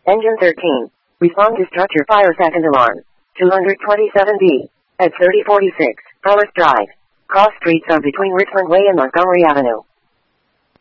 Engine 13. Respond to structure fire second alarm. 227B. At 3046. Hours drive. Cross streets are between Richmond Way and Montgomery Avenue.